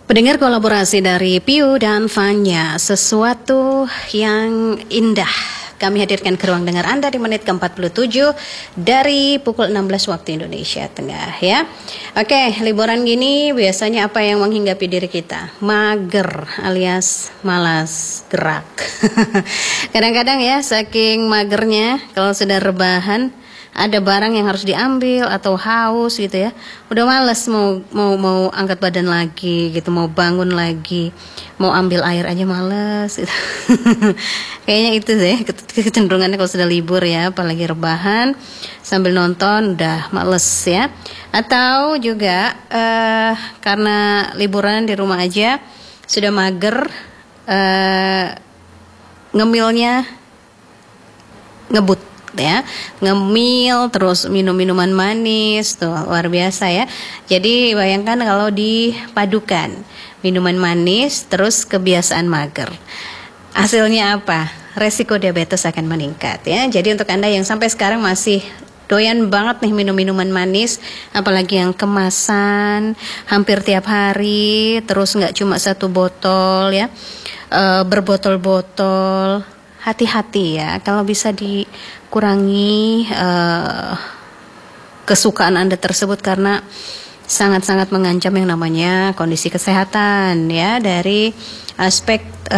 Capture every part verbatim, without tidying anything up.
Pendengar kolaborasi dari Piu dan Fanya, sesuatu yang indah kami hadirkan ke ruang dengar Anda di menit ke empat puluh tujuh dari pukul enam belas waktu Indonesia Tengah ya. Oke, liburan gini biasanya apa yang menghinggapi diri kita? Mager alias malas gerak. Kadang-kadang ya saking magernya kalau sudah rebahan ada barang yang harus diambil atau haus gitu ya, udah males mau mau mau angkat badan lagi gitu, mau bangun lagi, mau ambil air aja males gitu. Kayaknya itu deh kecenderungannya kalau sudah libur ya, apalagi rebahan sambil nonton udah males ya. Atau juga uh, karena liburan di rumah aja sudah mager, uh, ngemilnya ngebut ya, ngemil terus minum minuman manis tuh luar biasa ya. Jadi bayangkan kalau dipadukan minuman manis terus kebiasaan mager, hasilnya apa? Resiko diabetes akan meningkat ya. Jadi untuk Anda yang sampai sekarang masih doyan banget nih minum minuman manis, apalagi yang kemasan hampir tiap hari, terus nggak cuma satu botol ya, e, berbotol-botol, hati-hati ya, kalau bisa dikurangi uh, kesukaan Anda tersebut karena sangat-sangat mengancam yang namanya kondisi kesehatan ya, dari aspek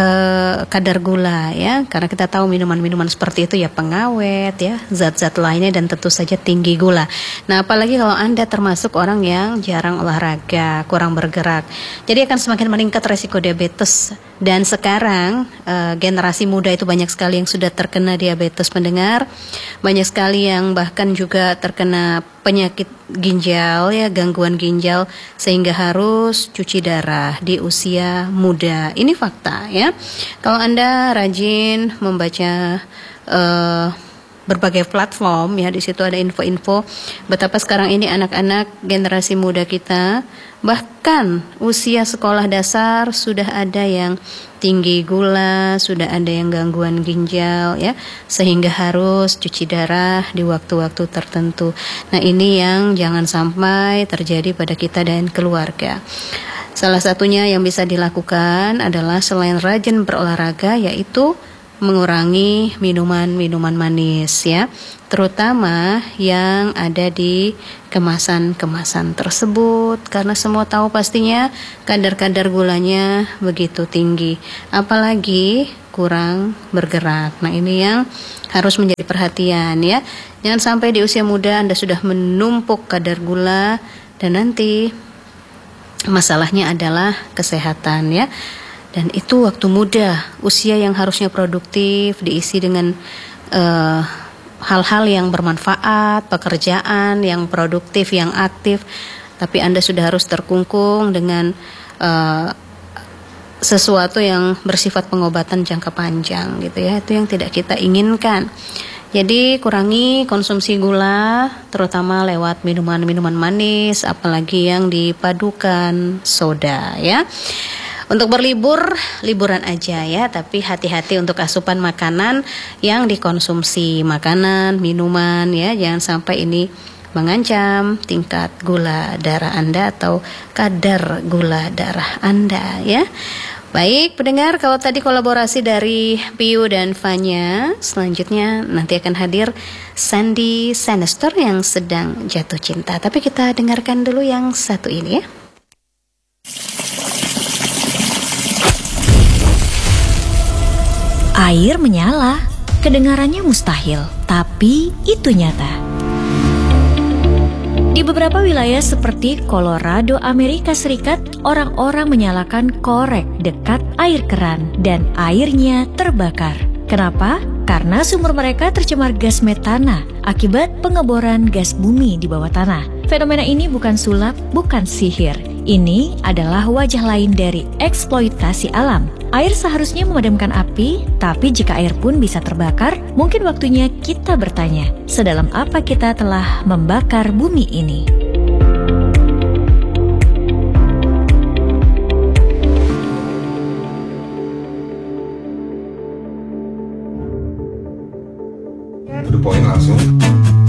uh, kadar gula ya, karena kita tahu minuman-minuman seperti itu ya pengawet ya, zat-zat lainnya dan tentu saja tinggi gula. Nah apalagi kalau Anda termasuk orang yang jarang olahraga, kurang bergerak, jadi akan semakin meningkat resiko diabetes. Dan sekarang uh, generasi muda itu banyak sekali yang sudah terkena diabetes pendengar, banyak sekali yang bahkan juga terkena penyakit ginjal ya, gangguan ginjal, sehingga harus cuci darah di usia muda. Ini fakta ya. Kalau Anda rajin membaca uh, berbagai platform ya, di situ ada info-info betapa sekarang ini anak-anak generasi muda kita bahkan usia sekolah dasar sudah ada yang tinggi gula, sudah ada yang gangguan ginjal ya, sehingga harus cuci darah di waktu-waktu tertentu. Nah ini yang jangan sampai terjadi pada kita dan keluarga. Salah satunya yang bisa dilakukan adalah selain rajin berolahraga, yaitu mengurangi minuman-minuman manis ya, terutama yang ada di kemasan-kemasan tersebut, karena semua tahu pastinya kadar-kadar gulanya begitu tinggi, apalagi kurang bergerak. Nah ini yang harus menjadi perhatian ya, jangan sampai di usia muda Anda sudah menumpuk kadar gula dan nanti masalahnya adalah kesehatan ya. Dan itu waktu muda, usia yang harusnya produktif, diisi dengan uh, hal-hal yang bermanfaat, pekerjaan yang produktif, yang aktif. Tapi Anda sudah harus terkungkung dengan uh, sesuatu yang bersifat pengobatan jangka panjang gitu ya. Itu yang tidak kita inginkan. Jadi kurangi konsumsi gula, terutama lewat minuman-minuman manis, apalagi yang dipadukan soda ya. Untuk berlibur, liburan aja ya, tapi hati-hati untuk asupan makanan yang dikonsumsi, makanan, minuman ya, jangan sampai ini mengancam tingkat gula darah Anda atau kadar gula darah Anda ya. Baik pendengar, kalau tadi kolaborasi dari Piu dan Fanya, selanjutnya nanti akan hadir Sandy Sinister yang sedang jatuh cinta. Tapi kita dengarkan dulu yang satu ini ya. Air menyala, kedengarannya mustahil, tapi itu nyata. Di beberapa wilayah seperti Colorado, Amerika Serikat, orang-orang menyalakan korek dekat air keran dan airnya terbakar. Kenapa? Karena sumur mereka tercemar gas metana akibat pengeboran gas bumi di bawah tanah. Fenomena ini bukan sulap, bukan sihir. Ini adalah wajah lain dari eksploitasi alam. Air seharusnya memadamkan api, tapi jika air pun bisa terbakar, mungkin waktunya kita bertanya, sedalam apa kita telah membakar bumi ini?